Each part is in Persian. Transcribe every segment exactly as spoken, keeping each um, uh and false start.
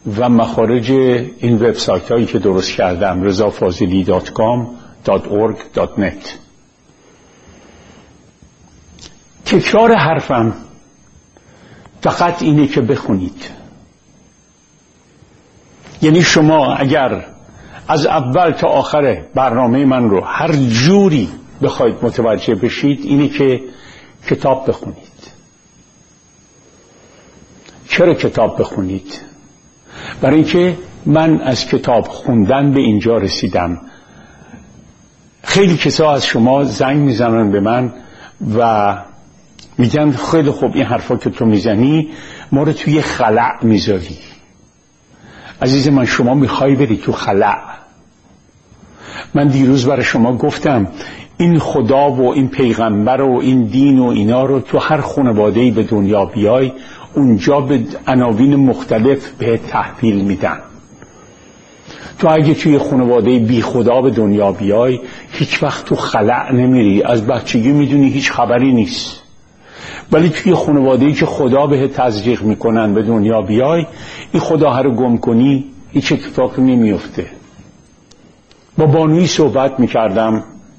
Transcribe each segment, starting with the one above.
و مخارج این وبسایت هایی که درست کردم رضا فاضلی دات کام دات اورگ دات نت. تکرار حرفم فقط اینه که بخونید. یعنی شما اگر از اول تا آخر برنامه من رو هر جوری بخواید متوجه بشید اینه که کتاب بخونید. چرا کتاب بخونید؟ برای اینکه من از کتاب خوندن به اینجا رسیدم. خیلی کسا از شما زنگ میزنن به من و میگن خیلی خوب این حرفا که تو میزنی ما رو توی خلأ میذاری. عزیز من، شما میخوای بری تو خلأ؟ من دیروز برای شما گفتم این خدا و این پیغمبر و این دین و اینا رو تو هر خانواده‌ای به دنیا بیای اونجا به عناوین مختلف به تحویل میدن. تو اگه توی خانواده بی خدا به دنیا بیای هیچ وقت تو خلأ نمیری، از بچگی میدونی هیچ خبری نیست. ولی توی خانواده‌ای که خدا به تزریق میکنن به دنیا بیای، این خدا رو گم کنی هیچ اتفاقی نمیفته. با بانوی صحبت میکردم،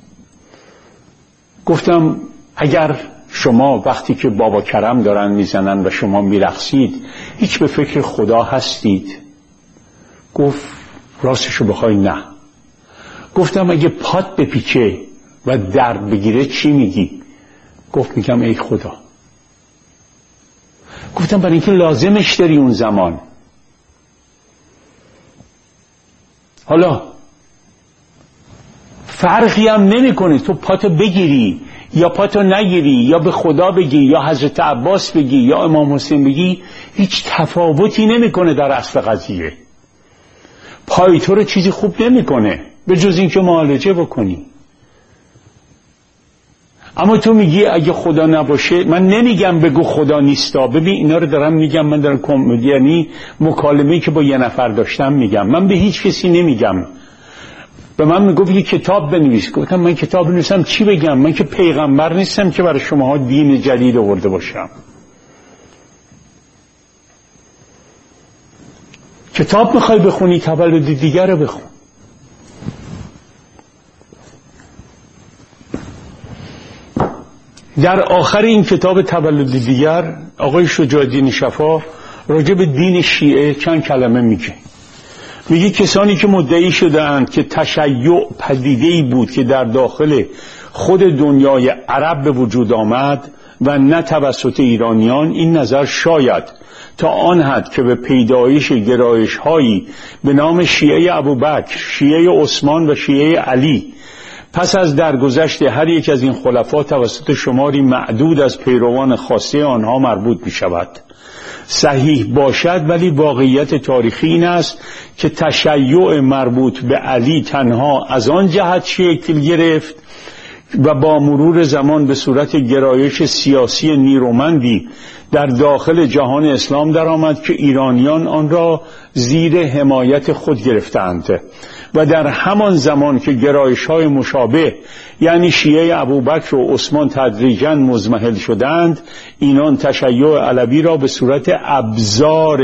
گفتم اگر شما وقتی که بابا کرم دارن میزنن و شما میرقصید هیچ به فکر خدا هستید؟ گفت راستشو بخوای نه. گفتم اگه پات بپیچه و درد بگیره چی میگی؟ گفت میگم ای خدا. گفتم برای اینکه لازمش داری اون زمان. حالا فرقی هم نمی کنی تو پاتو بگیری یا پاتو نگیری یا به خدا بگی یا حضرت عباس بگی یا امام حسین بگی، هیچ تفاوتی نمیکنه در اصل قضیه. پای تو رو چیزی خوب نمیکنه به جز اینکه معالجه بکنی. اما تو میگی اگه خدا نباشه، من نمیگم بگو خدا نیستا، ببین اینا رو دارم میگم، من دارم کمدی یعنی مکالمه‌ای که با یه نفر داشتم میگم، من به هیچ کسی نمیگم. به من میگفت یه کتاب بنویس، گفتم من کتاب بنویسم چی بگم؟ من که پیغمبر نیستم که برای شماها دین جدید آورده باشم. کتاب میخوای بخونی، تولد دیگر رو بخون. در آخر این کتاب تولد دیگر آقای شجاع‌الدین شفا راجع به دین شیعه چند کلمه میگه. میگه کسانی که مدعی شدند که تشیع پدیده‌ای بود که در داخل خود دنیای عرب به وجود آمد و نه توسط ایرانیان، این نظر شاید تا آن حد که به پیدایش گرایش‌هایی به نام شیعه ابوبکر، شیعه عثمان و شیعه علی پس از درگذشت هر یک از این خلفا توسط شماری معدود از پیروان خاصه آنها مربوط می شود. صحیح باشد، ولی واقعیت تاریخی این است که تشیع مربوط به علی تنها از آن جهت شکل گرفت و با مرور زمان به صورت گرایش سیاسی نیرومندی در داخل جهان اسلام درآمد که ایرانیان آن را زیر حمایت خود گرفتند و در همان زمان که گرایش‌های مشابه یعنی شیعه ابوبکر و عثمان تدریجاً مضمحل شدند، اینان تشیع علوی را به صورت ابزار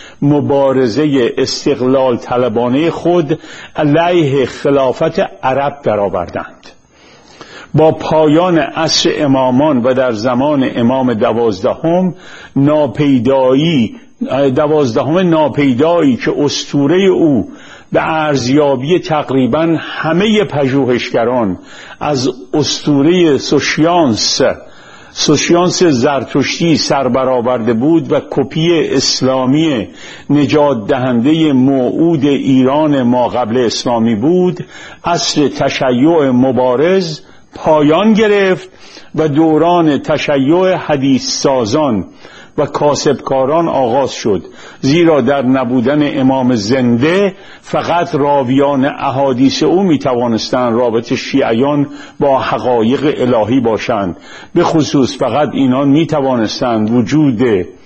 مبارزه استقلال طلبانه خود علیه خلافت عرب درآوردند. با پایان عصر امامان و در زمان امام دوازدهم ناپیدایی دوازدهم ناپیدایی که اسطوره او به ارزیابی تقریبا همه پژوهشگران از اسطوره سوشیانس سوشیانس زرتشتی سربرآورده بود و کپی اسلامی نجات دهنده موعود ایران ما قبل اسلامی بود، عصر تشیع مبارز پایان گرفت و دوران تشیع حدیث سازان و کاسبکاران آغاز شد، زیرا در نبودن امام زنده فقط راویان احادیث او می توانستند رابط شیعیان با حقایق الهی باشند. به خصوص فقط اینان می توانستند وجود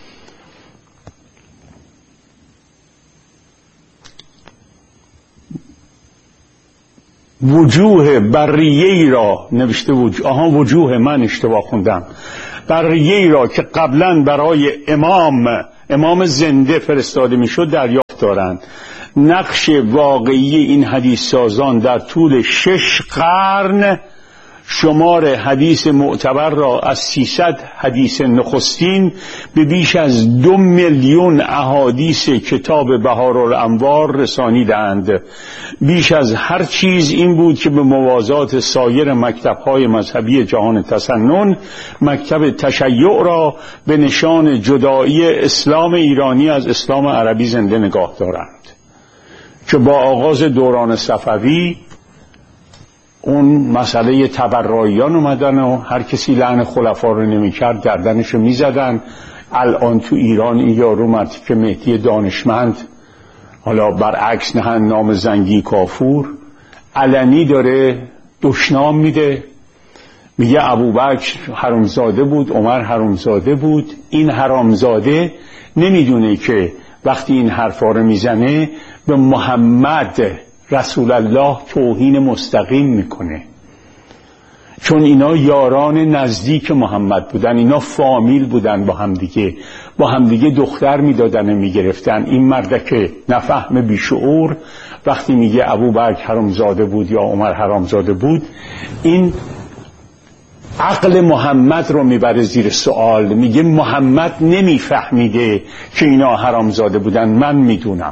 وجوه بریه‌ای را نوشته وجوه آها وجوه من اشتباه خوندم بریه‌ای را که قبلا برای امام امام زنده فرستاده میشد دریافت دارند. نقش واقعی این حدیث سازان در طول شش قرن شمار حدیث معتبر را از سیصد حدیث نخستین به بیش از دو میلیون احادیث کتاب بهارالانوار رسانیدند. بیش از هر چیز این بود که به موازات سایر مکتب‌های مذهبی جهان تسنن، مکتب تشیع را به نشان جدایی اسلام ایرانی از اسلام عربی زنده نگاه دارند که با آغاز دوران صفوی اون مسئله تبراییان اومدن و هر کسی لعن خلفا رو نمی کرد گردنش رو می زدن. الان تو ایران این یارو مرتی که مهدی دانشمند، حالا برعکس نهن نام زنگی کافور، علنی داره دشنام میده، میگه ابوبکر حرامزاده بود، عمر حرامزاده بود. این حرامزاده نمیدونه که وقتی این حرفا رو میزنه به محمد رسول الله توهین مستقیم میکنه، چون اینا یاران نزدیک محمد بودن، اینا فامیل بودن، با همدیگه با همدیگه دختر میدادن و میگرفتن. این مردک نفهم بیشعور وقتی میگه ابوبکر حرامزاده بود یا عمر حرامزاده بود، این عقل محمد رو میبره زیر سوال. میگه محمد نمیفهمیده که اینا حرامزاده بودن، من میدونم.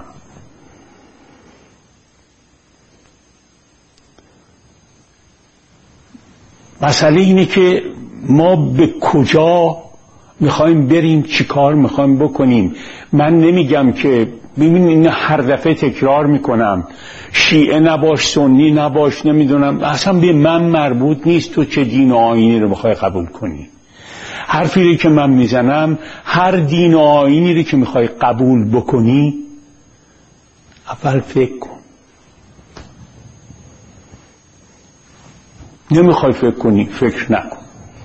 مسئله اینه که ما به کجا میخوایم بریم، چی کار میخوایم بکنیم. من نمیگم که ببین این هر دفعه تکرار میکنم شیعه نباش، سنی نباش، نمیدونم، اصلا به من مربوط نیست تو چه دین و آیینی رو میخوای قبول کنی. حرفی که من میزنم هر دین و آیینی رو که میخوای قبول بکنی اول فکر کن. نمیخوای فکر کنی، فکر نکن.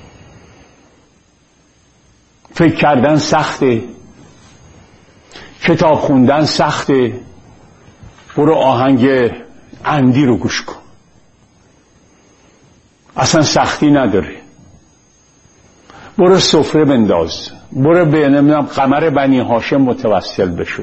فکر کردن سخته، کتاب خوندن سخته، برو آهنگ اندی رو گوش کن، اصلا سختی نداره. برو سفره بنداز، برو به نمیدونم قمر بنی هاشم متوسل بشو.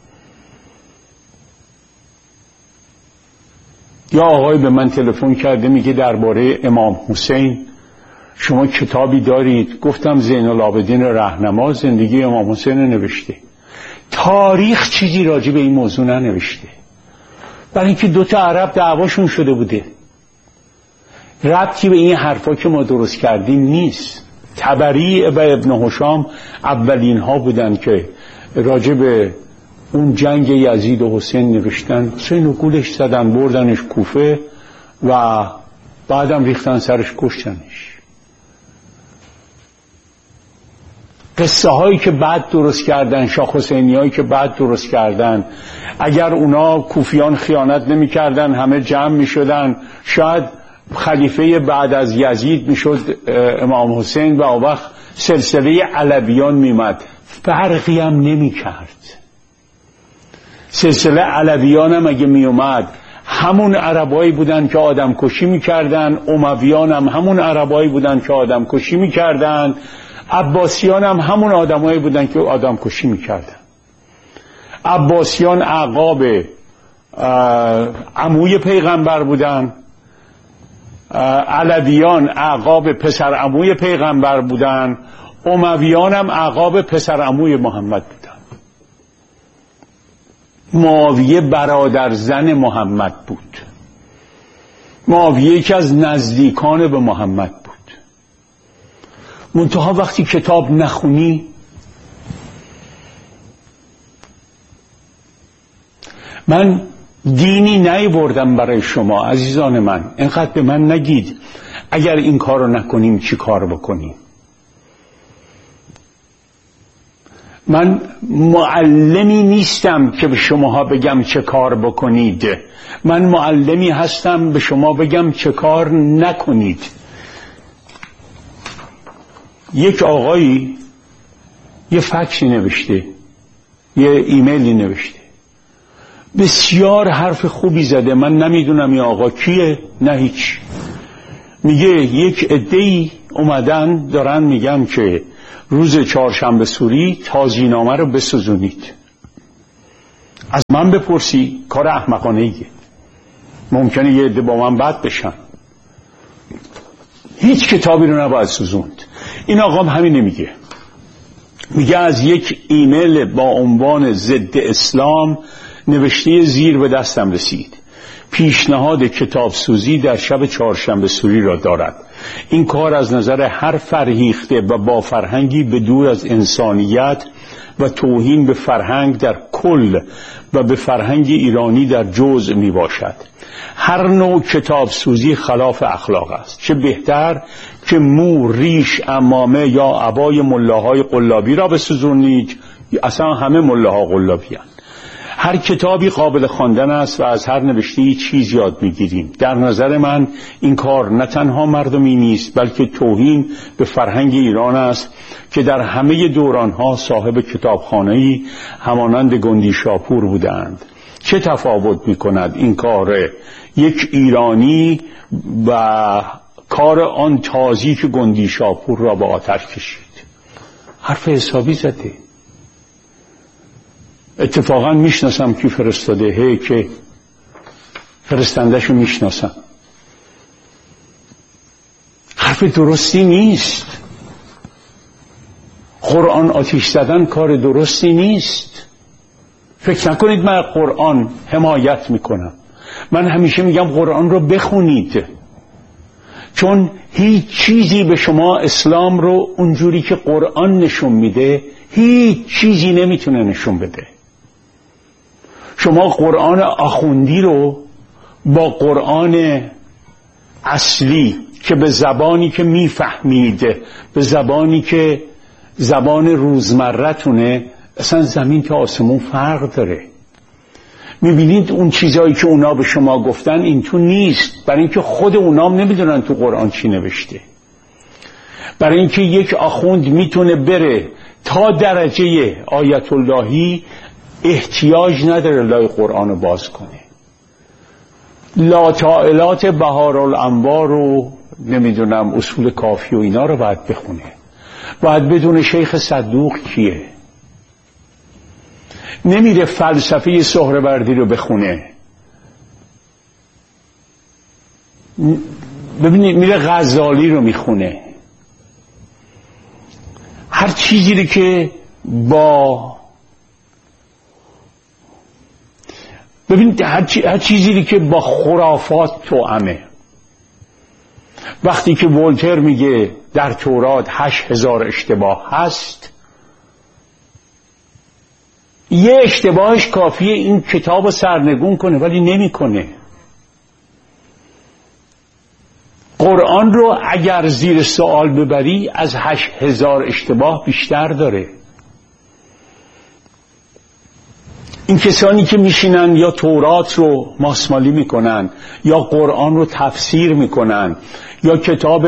یا آقای به من تلفن کرده میگه درباره امام حسین شما کتابی دارید؟ گفتم زین العابدین رهنما زندگی امام حسین نوشته. تاریخ چیزی راجع به این موضوع ننوشته، برای اینکه دوتا عرب دعواشون شده بوده. ربطی به این حرفا که ما درست کردیم نیست. طبری و ابن هشام اولین ها بودن که راجع به اون جنگ یزید و حسین نوشتن. حسین و گولش زدن، بردنش کوفه و بعدم ریختن سرش، کشتنش. قصه هایی که بعد درست کردن، شاه حسینی هایی که بعد درست کردن، اگر اونا کوفیان خیانت نمی کردن همه جمع می شدن، شاید خلیفه بعد از یزید می شد امام حسین و آن وقت سلسله علویان می مد. فرقی هم نمی کرد. سلسله علویان هم اگه می اومد همون عربایی بودن که آدم کشی می کردن، امویان هم همون عربایی بودن که آدم کشی می کردن، عباسیان هم همون آدمایی بودن که آدم کشی می کردن. عباسیان اعقاب عموی پیغمبر بودن، علویان اعقاب پسر عموی پیغمبر بودن، امویان هم اعقاب پسر عموی محمد بودن. معاویه برادر زن محمد بود. معاویه یکی از نزدیکان به محمد بود. منتها وقتی کتاب نخونی من دینی نیاوردم برای شما عزیزان من. اینقدر به من نگید اگر این کار رو نکنیم چی کار بکنیم. من معلمی نیستم که به شماها بگم چه کار بکنید. من معلمی هستم به شما بگم چه کار نکنید. یک آقایی یه فکسی نوشته، یه ایمیلی نوشته، بسیار حرف خوبی زده. من نمیدونم این آقا کیه، نه هیچ. میگه یک عده‌ای اومدن دارن میگن که روز چهارشنبه سوری تازی‌نامه رو بسوزونید. از من بپرسی کار احمقانه ایه. ممکنه یه عده با من بد بشن. هیچ کتابی رو نباید سوزوند. این آقا همین نمیگه. میگه از یک ایمیل با عنوان ضد اسلام نوشته زیر به دستم رسید. پیشنهاد کتاب سوزی در شب چهارشنبه سوری را دارد. این کار از نظر هر فرهیخته و با فرهنگی به دور از انسانیت و توهین به فرهنگ در کل و به فرهنگ ایرانی در جزء می باشد. هر نوع کتاب سوزی خلاف اخلاق است. چه بهتر که مو، ریش، عمامه یا عبای ملاهای قلابی را بسوزونید. اصلا همه ملاها قلابی هستند. هر کتابی قابل خواندن است و از هر نوشته‌ای چیز یاد می‌گیریم. در نظر من این کار نه تنها مردمی نیست بلکه توهین به فرهنگ ایران است که در همه دوران‌ها صاحب کتابخانه‌ای همانند گندی شاپور بودند. چه تفاوت می‌کند این کار یک ایرانی و کار آن تازی که گندی شاپور را به آتش کشید؟ حرف حسابی زده. اتفاقا میشناسم کی فرستاده، هی که فرستندهشو میشناسم. حرف درستی نیست. قرآن آتش زدن کار درستی نیست. فکر نکنید من قرآن حمایت میکنم. من همیشه میگم قرآن رو بخونید، چون هیچ چیزی به شما اسلام رو اونجوری که قرآن نشون میده هیچ چیزی نمیتونه نشون بده. شما قرآن آخوندی رو با قرآن اصلی که به زبانی که میفهمید، به زبانی که زبان روزمرتونه، اصلا زمین تا آسمون فرق داره. میبینید اون چیزایی که اونا به شما گفتن این تو نیست، برای اینکه خود اونام نمیدونن تو قرآن چی نوشته. برای اینکه یک آخوند میتونه بره تا درجه آیت اللهی، احتیاج نداره لای قرآن رو باز کنه. لاتائلات بهارالانوار رو نمیدونم اصول کافی و اینا رو باید بخونه. باید بدون شیخ صدوق کیه. نمیره فلسفه سهروردی رو بخونه. ببینید میره غزالی رو میخونه. هر چیزی رو که با ببینید هر, چی... هر چیزی که با خرافات توامه. وقتی که ولتر میگه در تورات هشت هزار اشتباه هست، یه اشتباهش کافیه این کتاب رو سرنگون کنه، ولی نمی کنه. قرآن رو اگر زیر سوال ببری از هشت هزار اشتباه بیشتر داره. این کسانی که میشینن یا تورات رو ماسمالی میکنن یا قرآن رو تفسیر میکنن یا کتاب،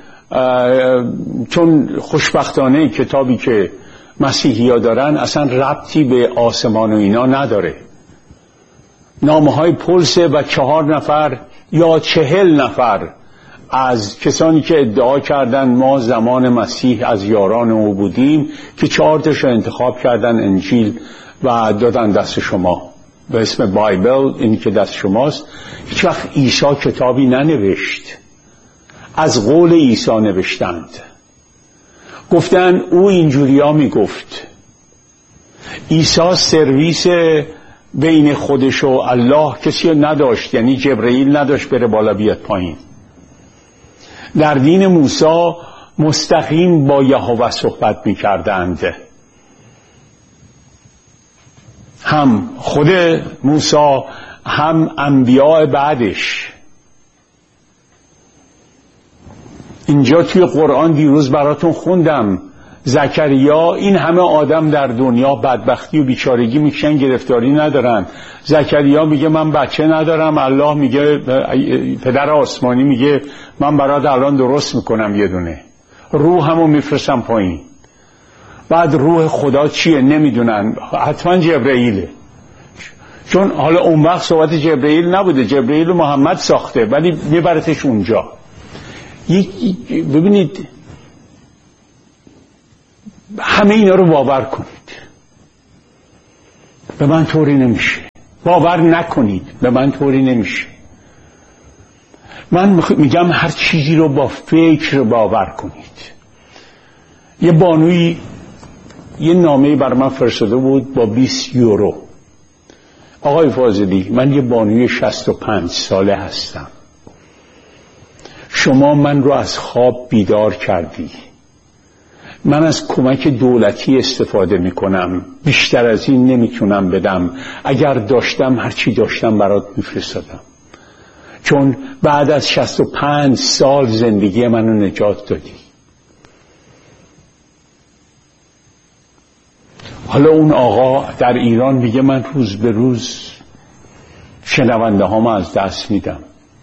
چون خوشبختانه کتابی که مسیحی ها دارن اصلا ربطی به آسمان و اینا نداره، نامه های پلسه و چهار نفر یا چهل نفر از کسانی که ادعا کردن ما زمان مسیح از یاران او بودیم که چهار تاشو انتخاب کردن انجیل و دادن دست شما به اسم بایبل، این که دست شماست. هیچ وقت عیسی کتابی ننوشت، از قول عیسی نوشتند. گفتن او اینجوری ها می گفت. عیسی سرویس بین خودش و الله کسی نداشت، یعنی جبرئیل نداشت بره بالا بیاد پایین. در دین موسی مستقیم با یهوه صحبت می کردند. هم خود موسی هم انبیاء بعدش. اینجا توی قرآن دیروز براتون خوندم زکریا، این همه آدم در دنیا بدبختی و بیچارگی میکشن، گرفتاری ندارن. زکریا میگه من بچه ندارم، الله میگه، پدر آسمانی میگه من برات الان درست میکنم یه دونه، روحمو میفرستم پایین. بعد روح خدا چیه نمیدونن، حتما جبرئیله، چون حالا اون وقت صحبت جبرئیل نبوده، جبرئیل رو محمد ساخته ولی میبرتش اونجا. ببینید همه اینا رو باور کنید. به من طوری نمیشه. باور نکنید. به من طوری نمیشه. من میگم هر چیزی رو با فکر باور کنید. یه بانوی یه نامه بر من فرستاده بود با بیست یورو. آقای فاضلی، من یه بانوی شصت و پنج ساله هستم. شما من رو از خواب بیدار کردی. من از کمک دولتی استفاده میکنم. بیشتر از این نمیتونم بدم. اگر داشتم هرچی داشتم برات میفرستادم. چون بعد از شصت و پنج سال زندگی منو نجات دادی. حالا اون آقا در ایران میگه من روز به روز شنونده هامو از دست میدم.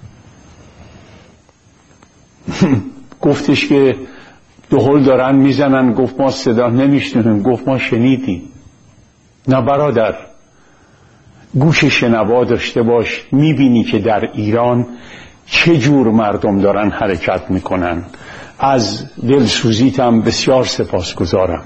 گفتش که دهل دارن میزنن. گفت ما صدا نمیشنویم. گفت ما شنیدیم. نه برادر، گوش شنوا داشته باش. میبینی که در ایران چه جور مردم دارن حرکت میکنن. از دلسوزیتم بسیار سپاسگزارم.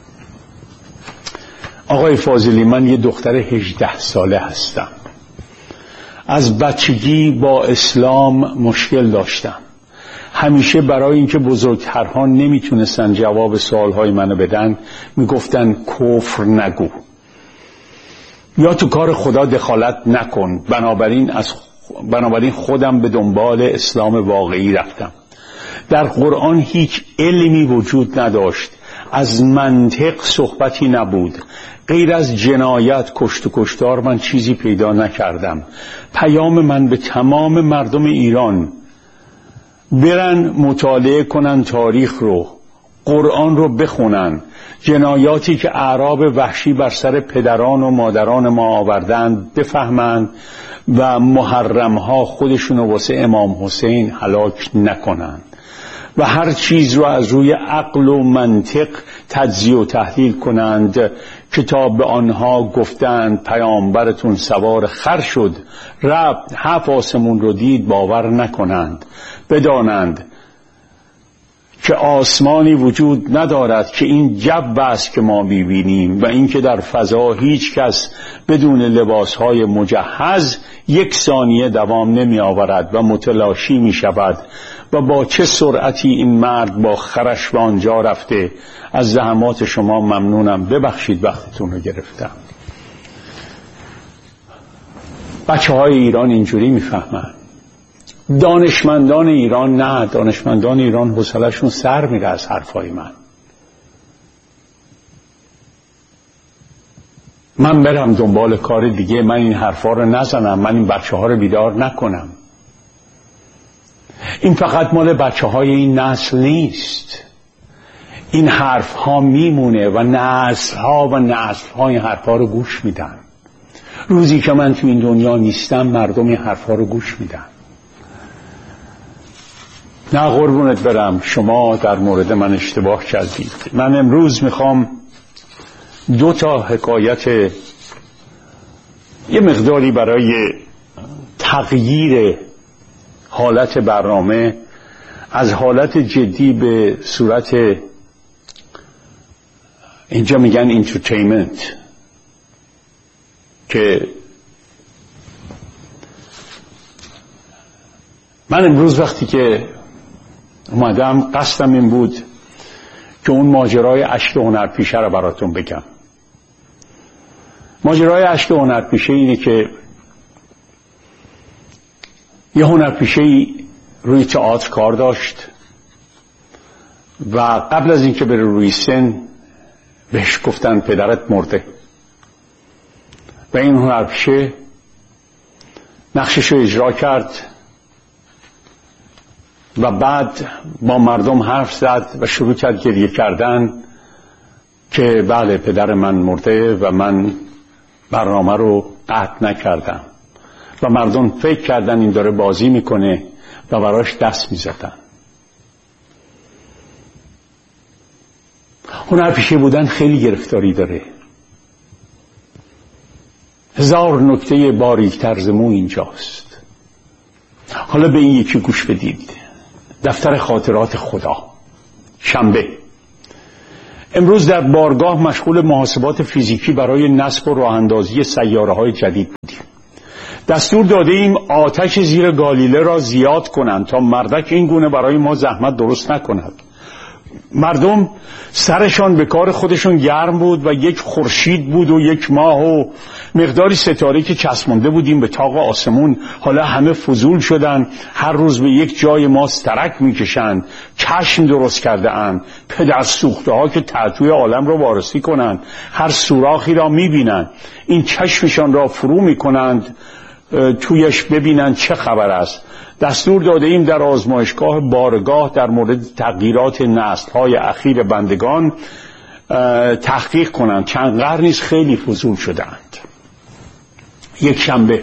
آقای فاضلی، من یه دختر هجده ساله هستم. از بچگی با اسلام مشکل داشتم. همیشه برای اینکه بزرگترها نمیتونستن جواب سوالهای منو بدن میگفتن کفر نگو یا تو کار خدا دخالت نکن. بنابراین از بنابراین خودم به دنبال اسلام واقعی رفتم. در قرآن هیچ علمی وجود نداشت. از منطق صحبتی نبود. غیر از جنایت، کشت و کشتار من چیزی پیدا نکردم. پیام من به تمام مردم ایران، برن مطالعه کنن تاریخ رو، قرآن رو بخونن. جنایاتی که اعراب وحشی بر سر پدران و مادران ما آوردند بفهمند و محرمها خودشونو واسه امام حسین هلاک نکنن و هر چیز رو از روی عقل و منطق تجزیه و تحلیل کنند. کتاب به آنها گفتند پیامبرتون سوار خر شد، رفت هفت آسمون رو دید، باور نکنند. بدانند که آسمانی وجود ندارد که این جو است که ما می‌بینیم و اینکه در فضا هیچ کس بدون لباسهای مجهز یک ثانیه دوام نمی آورد و متلاشی می شود و با چه سرعتی این مرد با خرش به آنجا رفته. از زحمات شما ممنونم. ببخشید وقتتون رو گرفتم. بچه های ایران اینجوری میفهمن. دانشمندان ایران نه. دانشمندان ایران حوصله‌شون سر میره از حرفای من. من برم دنبال کار دیگه. من این حرفا رو نزنم. من این بچه ها رو بیدار نکنم. این فقط مال بچه های این نسل نیست. این حرف ها میمونه و نسل ها و نسل ها این حرف ها رو گوش میدن. روزی که من تو این دنیا نیستم مردم این حرف ها رو گوش میدن. نه قربونت برم، شما در مورد من اشتباه کردید. من امروز میخوام دو تا حکایت یه مقداری برای تغییر حالت برنامه از حالت جدی به صورت، اینجا میگن انترتینمنت، که من امروز وقتی که اومدم قصدم این بود که اون ماجرای اشک هنرپیشه رو براتون بگم. ماجرای اشک هنرپیشه اینه که یه هنرپیشه روی تئاتر کار داشت و قبل از اینکه بره روی سن بهش گفتن پدرت مرده و این هنرپیشه نقشش رو اجرا کرد و بعد با مردم حرف زد و شروع کرد گریه کردن که بله پدر من مرده و من برنامه رو قطع نکردم و مردم فکر کردن این داره بازی میکنه و براش دست میزدن. هنرپیشه بودن خیلی گرفتاری داره. هزار نکته باریک طرز مو اینجاست. حالا به این یکی گوش بدید. دفتر خاطرات خدا، شنبه. امروز در بارگاه مشغول محاسبات فیزیکی برای نصب و راه اندازی سیاره‌های جدید بودیم. دستور داده ایم آتش زیر گالیله را زیاد کنند تا مردک این گونه برای ما زحمت درست نکند. مردم سرشان به کار خودشون گرم بود و یک خورشید بود و یک ماه و مقداری ستاره که چسبانده بودیم به طاق آسمون. حالا همه فضول شدن، هر روز به یک جای ما سرک میکشند، چشم درست کرده اند، پدر سوخته ها که تعطوی عالم را وارسی کنند، هر سوراخی را میبینند، این چشمشان را فرو میکنند تویش ببینند چه خبر است. دستور داده ایم در آزمایشگاه بارگاه در مورد تغییرات نسل‌های اخیر بندگان تحقیق کنند. چند قرنی است خیلی فضول شدند. یک شنبه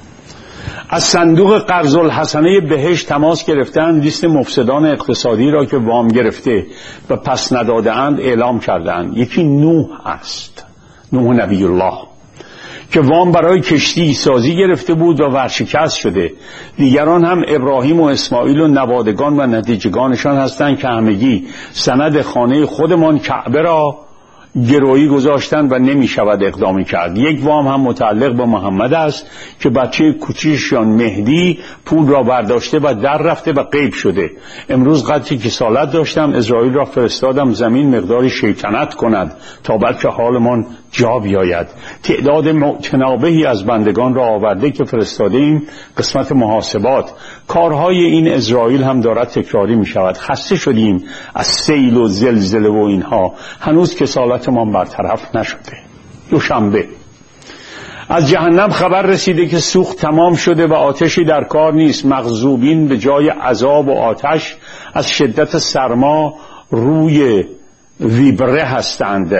از صندوق قرض الحسنه بهشت تماس گرفتند، لیست مفسدان اقتصادی را که وام گرفته و پس نداده‌اند اعلام کردند. یکی نوح است، نوح نبی الله، که وام برای کشتی سازی گرفته بود و ورشکست شده. دیگران هم ابراهیم و اسماعیل و نوادگان و نتیجگانشان هستند که همگی سند خانه خودمان کعبه را گرویی گذاشتند و نمی شود اقدامی کرد. یک وام هم متعلق به محمد است که بچه کوچیکشان مهدی پول را برداشته و در رفته و غیب شده. امروز قدری کسالت داشتم، اسرائیل را فرستادم زمین مقداری شیطنت کند تا بلکه حالمان جا بیاید. تعداد متنابهی از بندگان را آورده که فرستاده ایم قسمت محاسبات. کارهای این اسرائیل هم دارد تکراری می شود. خسته شدیم از سیل و زلزله و اینها، هنوز کسالتمان برطرف نشده. دوشنبه از جهنم خبر رسیده که سوخت تمام شده و آتشی در کار نیست. مغضوبین به جای عذاب و آتش از شدت سرما روی ویبره هستند.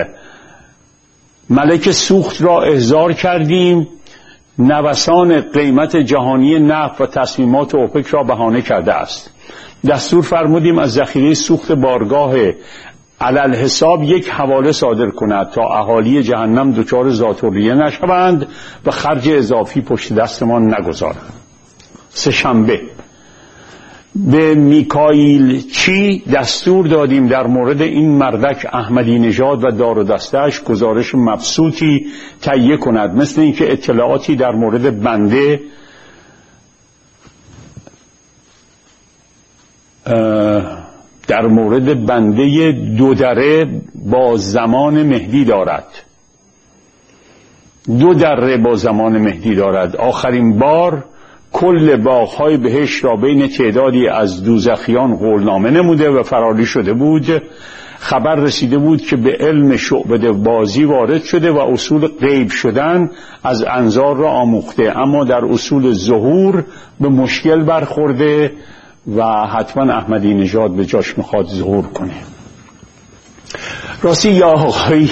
ملک سوخت را احضار کردیم، نوسان قیمت جهانی نفت و تصمیمات اوپک را بهانه کرده است. دستور فرمودیم از ذخیره سوخت بارگاه علل حساب یک حواله صادر کند تا اهالی جهنم دچار ذات‌الریه نشوند و خرج اضافی پشت دستمان نگذارند. سه شنبه به میکائیل چی دستور دادیم در مورد این مردک احمدی نژاد و دار و دسته‌اش گزارش مبسوطی تهیه کند، مثل اینکه اطلاعاتی در مورد بنده در مورد بنده دودره با زمان مهدی دارد. دو دره با زمان مهدی دارد. آخرین بار کل باغ‌های بهشت را بین تعدادی از دوزخیان قولنامه نموده و فراری شده بود. خبر رسیده بود که به علم شعبده بازی وارد شده و اصول غیب شدن از انظار را آموخته، اما در اصول ظهور به مشکل برخورده و حتما احمدی نژاد به جاش میخواد ظهور کنه. راستی یا آقای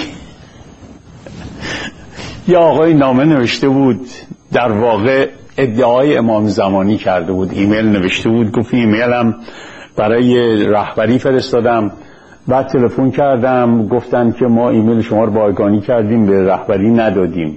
یا آقای نامه نوشته بود، در واقع ادعای امام زمانی کرده بود، ایمیل نوشته بود، گفت ایمیلم برای رهبری فرستادم، بعد تلفن کردم گفتن که ما ایمیل شما رو بایگانی کردیم، به رهبری ندادیم.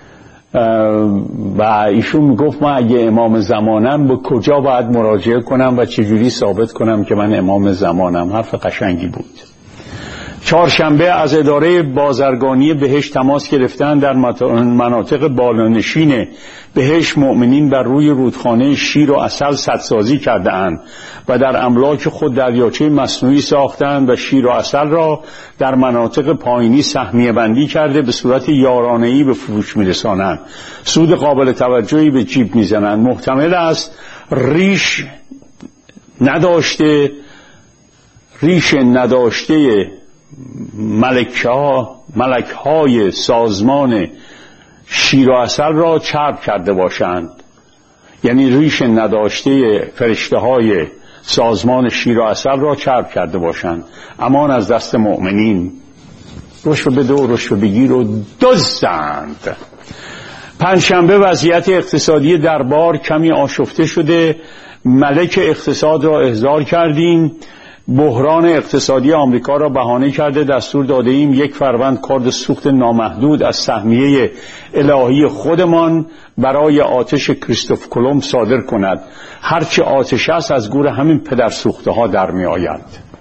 و ایشون میگفت من اگه امام زمانم به کجا باید مراجعه کنم و چجوری ثابت کنم که من امام زمانم. حرف قشنگی بود. چهارشنبه از اداره بازرگانی بهشت تماس گرفتن. در مناطق بالانشین بهشت مؤمنین بر روی رودخانه شیر و عسل سدسازی کرده اند و در املاک خود دریاچه مصنوعی ساختند و شیر و عسل را در مناطق پایینی سهمیه بندی کرده به صورت یارانه‌ای به فروش میرسانند. سود قابل توجهی به جیب میزنند. محتمل است ریش نداشته ریش نداشته ملکه ها ملک های سازمان شیر و عسل را چرب کرده باشند، یعنی ریش نداشته فرشته های سازمان شیر و عسل را چرب کرده باشند. امان از دست مؤمنین. رشوه بده و رشوه بگیر و دزدند. پنجشنبه وضعیت اقتصادی دربار کمی آشفته شده. ملک اقتصاد را احضار کردیم. بحران اقتصادی آمریکا را بهانه کرده دستور داده ایم یک فروند کارد سوخت نامحدود از سهمیه الهی خودمان برای آتش کریستوف کلمب صادر کند. هرچه آتش است از گور همین پدر سوخته ها در می آید.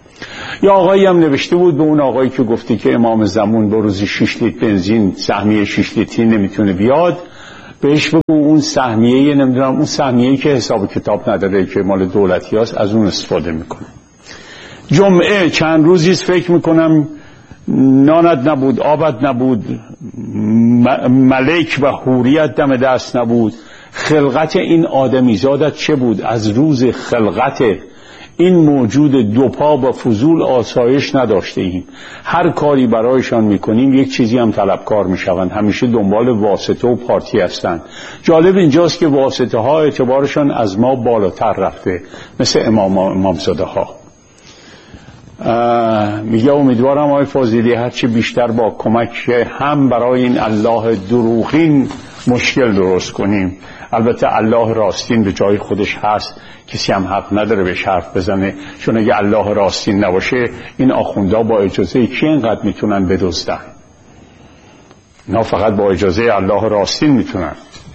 یا آقایی هم نوشته بود به اون آقایی که گفته که امام زمان با روزی شش لیتر بنزین سهمیه شش لیتری نمیتونه بیاد، بهش بگو اون سهمیه نمیدونم اون سهمیه‌ای که حساب کتاب نداره که مال دولتی هست از اون استفاده میکنه. جمعه چند روزیست فکر میکنم نانت نبود، آبت نبود، ملک و حوریت دم دست نبود. خلقت این آدمیزادت چه بود؟ از روز خلقت این موجود دوپا با فضول آسایش نداشته ایم. هر کاری برایشان میکنیم یک چیزی هم طلبکار میشوند، همیشه دنبال واسطه و پارتی هستند. جالب اینجاست که واسطه ها اعتبارشان از ما بالاتر رفته، مثل امام امامزاده ها. میگه امیدوارم آقای فاضلی هرچی بیشتر با کمک هم برای این الله دروغین مشکل درست کنیم. البته الله راستین به جای خودش هست، کسی هم حق نداره بهش حرف بزنه، چون اگه الله راستین نباشه این آخوندا با اجازه کی اینقدر میتونن بدزدن؟ نه فقط با اجازه الله راستین میتونن.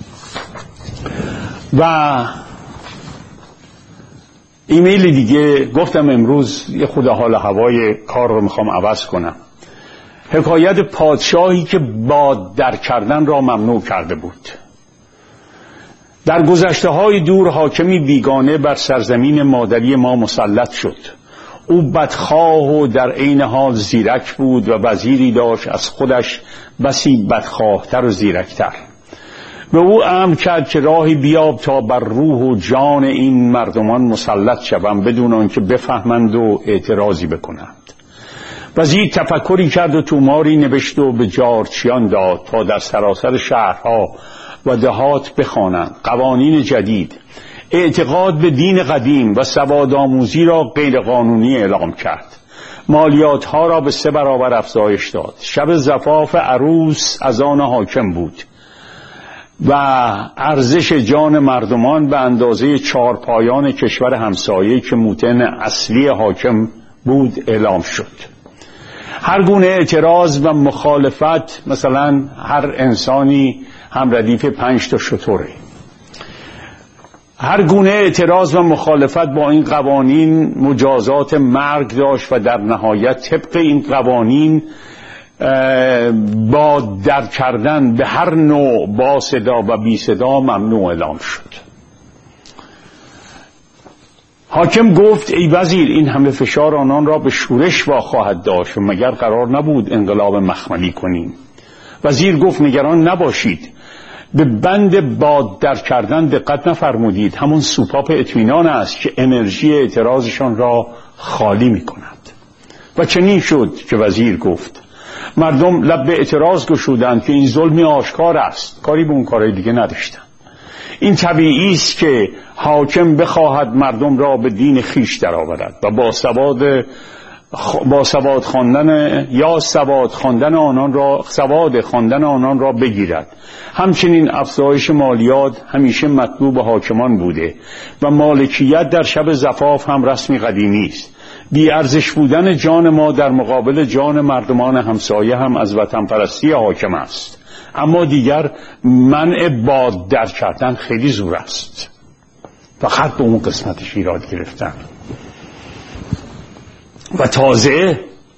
و ایمیل دیگه گفتم امروز یه خود حال هوای کار رو میخوام عوض کنم. حکایت پادشاهی که باد در کردن را ممنوع کرده بود. در گذشته های دور حاکمی بیگانه بر سرزمین مادری ما مسلط شد. او بدخواه و در عین حال زیرک بود و وزیری داشت از خودش بسی بدخواهتر و زیرکتر. به او امر کرد که راهی بیاب تا بر روح و جان این مردمان مسلط شوند بدون آنکه بفهمند و اعتراضی بکنند. وزیر تفکری کرد و توماری نوشت و به جارچیان داد تا در سراسر شهرها و دهات بخوانند قوانین جدید. اعتقاد به دین قدیم و سوادآموزی را غیر قانونی اعلام کرد. مالیات ها را به سه برابر افزایش داد. شب زفاف عروس از آن حاکم بود و ارزش جان مردمان به اندازه چهار پایان کشور همسایه که موطن اصلی حاکم بود اعلام شد. هر گونه اعتراض و مخالفت، مثلا هر انسانی هم ردیف پنج تا شتره، هر گونه اعتراض و مخالفت با این قوانین مجازات مرگ داشت و در نهایت طبق این قوانین با در کردن به هر نوع با صدا و بی صدا ممنوع اعلام شد. حاکم گفت ای وزیر، این همه فشار آنان را به شورش واخواهد داشت و مگر قرار نبود انقلاب مخملی کنیم؟ وزیر گفت نگران نباشید، به بند باد در کردن دقت نفرمودید، همون سوپاپ اطمینان است که انرژی اعتراضشان را خالی می کند. و چنین شد که وزیر گفت. مردم لب به اعتراض گشودند که این ظلمی آشکار است، کاری به اون کارهای دیگه نداشتن. این طبیعی است که حاکم بخواهد مردم را به دین خیش درآورد و با سواد با سواد خواندن یا سواد خواندن آنان را سواد خواندن آنان را بگیرد. همچنین افزایش مالیات همیشه مطلوب حاکمان بوده و مالکیت در شب زفاف هم رسمی قدیمی است. بی ارزش بودن جان ما در مقابل جان مردمان همسایه هم از وطن پرستی حاکم است. اما دیگر منع باد در کردن خیلی زور است. فقط به اون قسمتش ایراد گرفتن. و تازه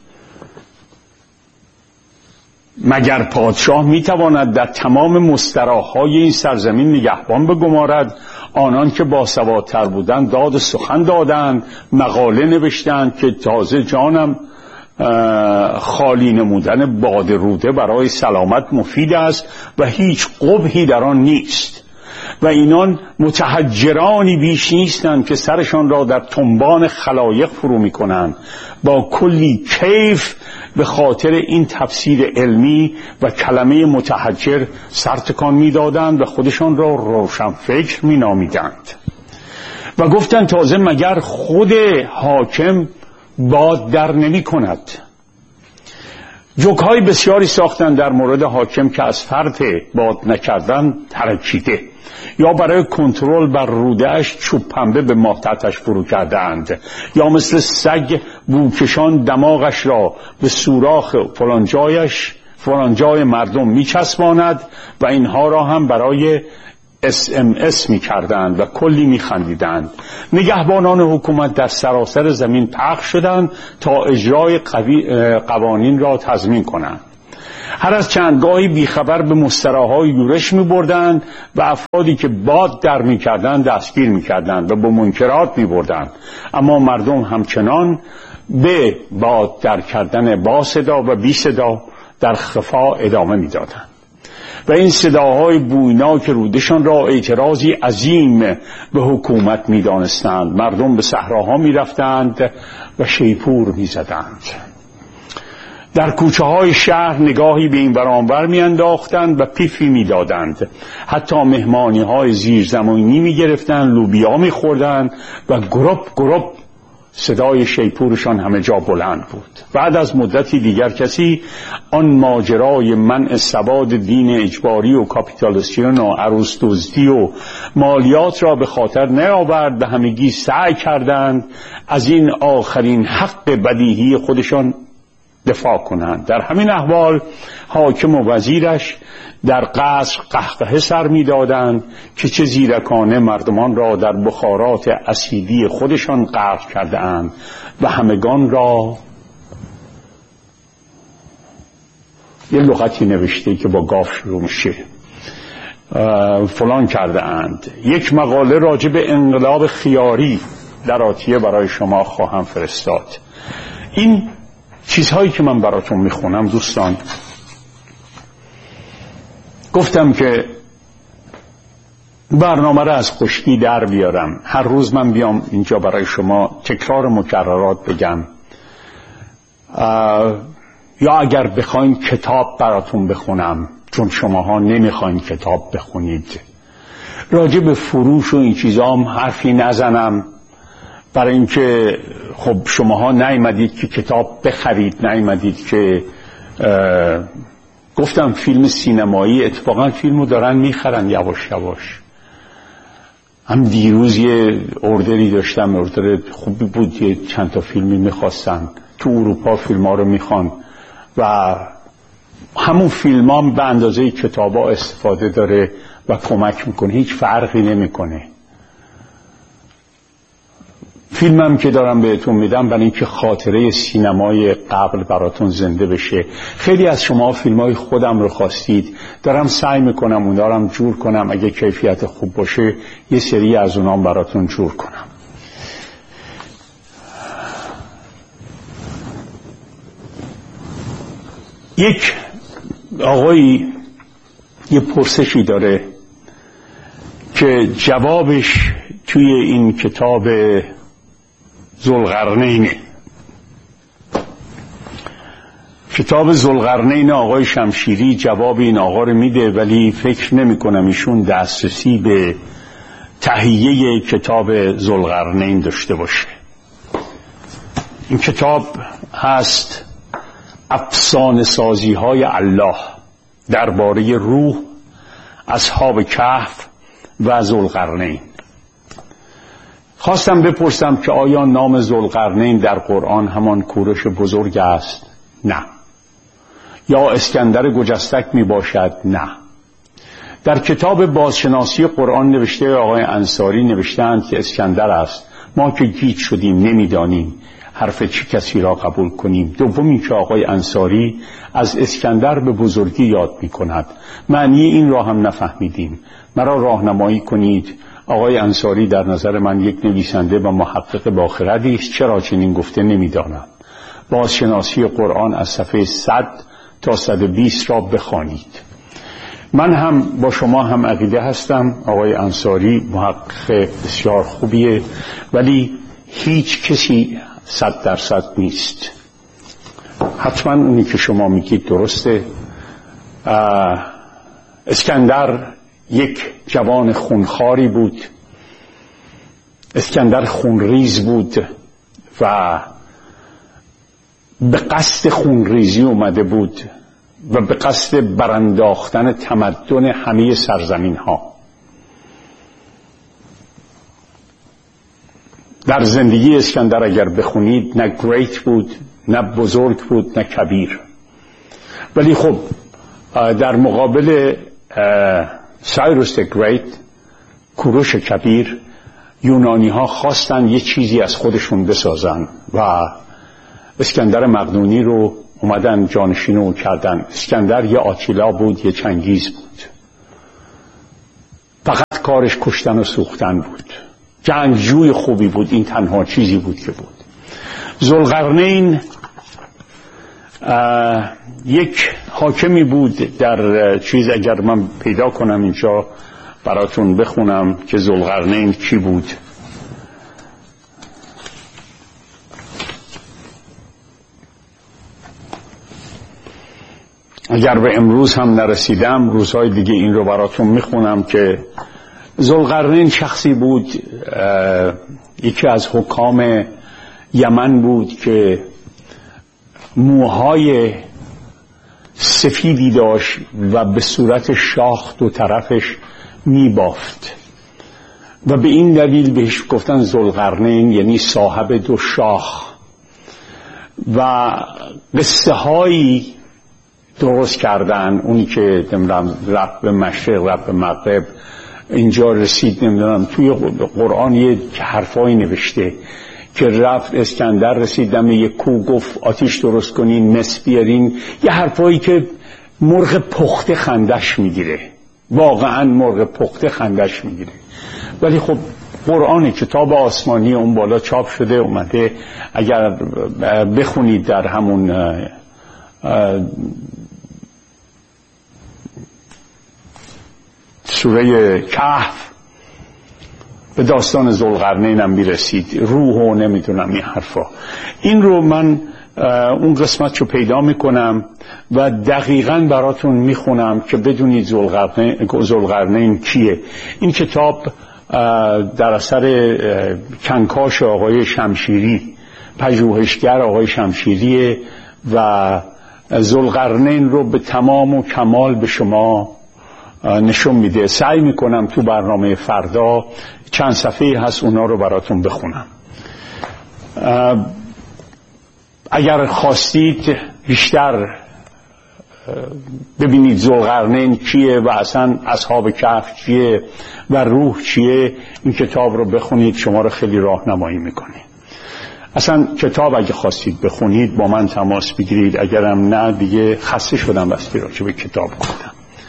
مگر پادشاه میتواند در تمام مستراحهای این سرزمین نگهبان بگمارد؟ آنان که باسوادتر بودند داد سخن دادند، مقاله نوشتند که تازه جانم خالی نمودن باد روده برای سلامت مفید است و هیچ قبحی در آن نیست. و اینان متحجرانی بیش نیستند که سرشان را در تنبان خلایق فرو می کنند با کلی کیف به خاطر این تفسیر علمی و کلمه متحجر سرتکان می دادند و خودشان را روشن فکر می نامیدند. و گفتند تازه مگر خود حاکم باد در نمی کند؟ جوک‌های بسیاری ساختن در مورد حاکم که از فرط باد نکردن ترکیده یا برای کنترل بر روده‌اش چوب پنبه به ماهتتش فرو کردند یا مثل سگ بوکشان دماغش را به سوراخ فلان جایش فلان جای مردم میچسباند و اینها را هم برای اس ام اس می کردند و کلی می خندیدند. نگهبانان حکومت در سراسر زمین پخش شدند تا اجرای قوانین را تضمین کنند. هر از چند گاهی بیخبر به مستراهای یورش می بردند و افرادی که باد در می کردند دستگیر می کردند و به منکرات می بردند، اما مردم همچنان به باد در کردن با صدا و بی صدا در خفا ادامه می دادند و این صداهای بویناک رودشان را اعتراضی عظیم به حکومت می دانستند. مردم به صحراها می رفتند و شیپور می زدند. در کوچه های شهر نگاهی به این برانور می انداختند و پیفی می دادند. حتی مهمانی های زیرزمینی می گرفتند، لوبیا می خوردند و گروپ گروپ صدای شیپورشان همه جا بلند بود. بعد از مدتی دیگر کسی آن ماجرای منع سواد دین اجباری و کاپیتالیسیون و عروس دزدی و مالیات را به خاطر نیاورد و همگی سعی کردند از این آخرین حق بدیهی خودشان دفاع کنند. در همین احوال حاکم و وزیرش در قصر قهقه سر می دادند که چه زیرکانه مردمان را در بخارات اسیدی خودشان غرق کرده اند و همگان را، یه لغتی نوشته که با گاف شروع میشه، فلان کرده اند. یک مقاله راجع به انقلاب خیاری در آتیه برای شما خواهم فرستاد. این چیزهایی که من براتون میخونم دوستان، گفتم که برنامه را از خشکی در بیارم. هر روز من بیام اینجا برای شما تکرار مکررات بگم، یا اگر بخواین کتاب براتون بخونم، چون شماها نمیخواین کتاب بخونید. راجع به فروش و این چیزا هم حرفی نزنم، برای اینکه خب شماها نیامدید که کتاب بخرید، نیامدید که گفتم فیلم سینمایی، اتفاقا فیلمو دارن میخرن یواش یواش. هم دیروز یه اوردری داشتم، اوردر خوبی بود، یه چند تا فیلمی میخواستن. تو اروپا فیلم ها رو میخوان و همون فیلم ها به اندازه کتاب ها استفاده داره و کمک میکنه، هیچ فرقی نمیکنه. فیلمم که دارم بهتون میدم برای اینکه خاطره سینمای قبل براتون زنده بشه. خیلی از شما فیلمای خودم رو خواستید، دارم سعی میکنم اون دارم جور کنم، اگه کیفیت خوب باشه یه سری از اونام براتون جور کنم. یک آقایی یه پرسشی داره که جوابش توی این کتاب ذوالقرنین، کتاب ذوالقرنین آقای شمشیری جواب این آقا رو میده، ولی فکر نمی کنم ایشون دسترسی به تهیه کتاب ذوالقرنین داشته باشه. این کتاب هست افسانه سازی های الله درباره روح، اصحاب کهف و ذوالقرنین. خواستم بپرسم که آیا نام ذوالقرنین در قرآن همان کوروش بزرگ است؟ نه. یا اسکندر گجستک می باشد؟ نه. در کتاب بازشناسی قرآن نوشته آقای انصاری نوشتند که اسکندر است. ما که گیج شدیم نمیدانیم حرف چه کسی را قبول کنیم. دومی که آقای انصاری از اسکندر به بزرگی یاد می کند، معنی این را هم نفهمیدیم، مرا راهنمایی کنید. آقای انصاری در نظر من یک نویسنده و محقق با خردی است، چرا چنین گفته نمیدانم. بازشناسی قرآن از صفحه صد تا صد و بیست را بخوانید. من هم با شما هم عقیده هستم آقای انصاری محقق بسیار خوبیه، ولی هیچ کسی صد درصد نیست. حتما اونی که شما میگید درسته. اسکندر یک جوان خونخواری بود، اسکندر خونریز بود و به قصد خونریزی اومده بود و به قصد برانداختن تمدن همه سرزمین ها. در زندگی اسکندر اگر بخونید نه گریت بود، نه بزرگ بود، نه کبیر. ولی خب در مقابل سایروس گریت کوروش کبیر یونانی ها خواستن یه چیزی از خودشون بسازن و اسکندر مقدونی رو اومدن جانشین او کردن. اسکندر یه آتیلا بود، یه چنگیز بود، فقط کارش کشتن و سوختن بود، جنگجوی خوبی بود، این تنها چیزی بود که بود. ذوالقرنین یک حاکمی بود در چیز، اگر من پیدا کنم اینجا براتون بخونم که ذوالقرنین کی بود. اگر به امروز هم نرسیدم روزهای دیگه این رو براتون میخونم که ذوالقرنین شخصی بود، یکی از حکام یمن بود که موهای سفیدی داشت و به صورت شاخ دو طرفش میبافت و به این دلیل بهش گفتن ذوالقرنین، یعنی صاحب دو شاخ. و قصه هایی درست کردن، اونی که نمیدونم رب به مشرق رب به مغرب اینجا رسید، نمیدونم توی قرآن یه حرفایی نوشته که رفت اسکندر رسید دم یک کوه گفت آتیش درست کنین، مس بیارین، یه حرفایی که مرغ پخته خندش میگیره، واقعا مرغ پخته خندش میگیره. ولی خب قرآن کتاب آسمانی اون بالا چاپ شده اومده، اگر بخونید در همون سوره کهف به داستان ذوالقرنین هم میرسید، روح و نمیدونم این حرفا. این رو من اون قسمت رو پیدا میکنم و دقیقاً براتون میخونم که بدونید ذوالقرنین کیه. این کتاب در اثر کنکاش آقای شمشیری، پژوهشگر آقای شمشیریه و ذوالقرنین رو به تمام و کمال به شما نشون میده. سعی میکنم تو برنامه فردا چند صفحه هست اونا رو براتون بخونم. اگر خواستید بیشتر ببینید ذوالقرنین کیه و اصلا اصحاب کهف چیه و روح چیه، این کتاب رو بخونید، شما رو خیلی راهنمایی میکنه. اصلا کتاب اگه خواستید بخونید با من تماس بگیرید، اگرم نه دیگه خسته شدم بستی راجع به کتاب گفتم.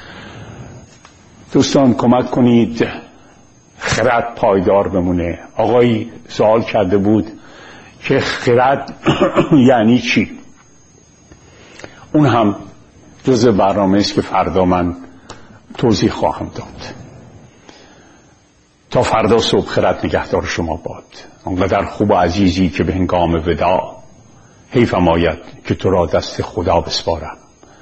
دوستان کمک کنید خرد پایدار بمونه. آقایی سوال کرده بود که خرد یعنی چی؟ اون هم جزء برنامه است که فردا من توضیح خواهم داد. تا فردا صبح خرد نگهدار شما باد. آنقدر خوب و عزیزی که به هنگام وداع حیفم آید که تو را دست خدا بسپارم.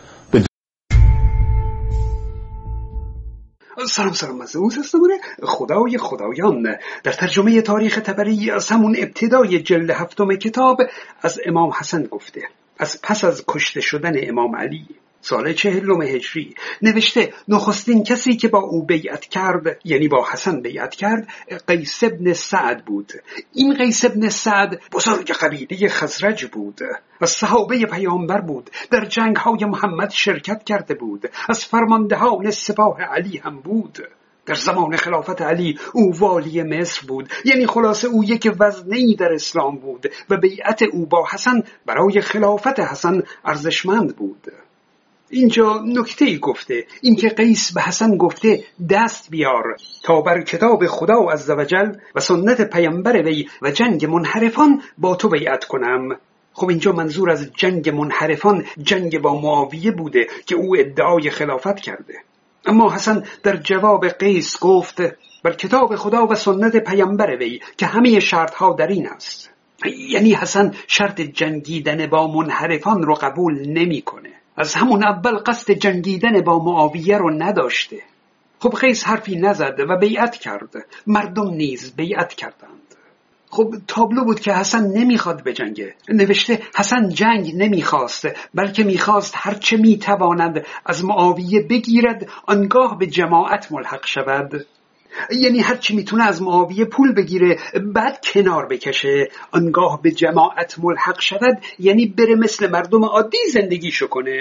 سلام سلام، مزهوز هستمونه خدای خدایان. در ترجمه تاریخ طبری از همون ابتدای جلد هفتم کتاب از امام حسن گفته، از پس از کشته شدن امام علی سال چهلم هجری نوشته نخستین کسی که با او بیعت کرد، یعنی با حسن بیعت کرد، قیس بن سعد بود. این قیس بن سعد بزرگ قبیله خزرج بود، از صحابه پیامبر بود، در جنگ های محمد شرکت کرده بود، از فرماندهان سپاه علی هم بود. در زمان خلافت علی او والی مصر بود، یعنی خلاصه او یک وزنه‌ای در اسلام بود و بیعت او با حسن برای خلافت حسن ارزشمند بود. اینجا نکته‌ای گفته، این که قیس به حسن گفته دست بیار تا بر کتاب خدا عزوجل و سنت پیامبر وی و جنگ منحرفان با تو بیعت کنم. خب اینجا منظور از جنگ منحرفان جنگ با معاویه بوده که او ادعای خلافت کرده. اما حسن در جواب قیس گفت بر کتاب خدا و سنت پیامبر وی که همه شرطها در این است. یعنی حسن شرط جنگیدن با منحرفان رو قبول نمی کنه. از همون اول قصد جنگیدن با معاویه رو نداشته. خب قیس حرفی نزد و بیعت کرد، مردم نیز بیعت کردند. خب تابلو بود که حسن نمیخواد بجنگه. نوشته حسن جنگ نمیخواست، بلکه میخواست هرچه میتواند از معاویه بگیرد آنگاه به جماعت ملحق شود. یعنی هرچی میتونه از معاویه پول بگیره بعد کنار بکشه آنگاه به جماعت ملحق شود، یعنی بره مثل مردم عادی زندگیشو کنه.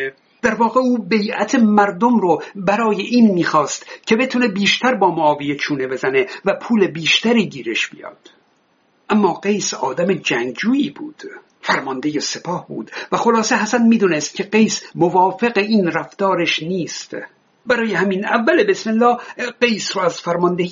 در واقع او بیعت مردم رو برای این میخواست که بتونه بیشتر با معاویه چونه بزنه و پول بیشتری گیرش بیاد. اما قیس آدم جنگجویی بود، فرمانده سپاه بود و خلاصه حسن میدونست که قیس موافق این رفتارش نیست. برای همین اول بسم الله قیس رو از فرماندهی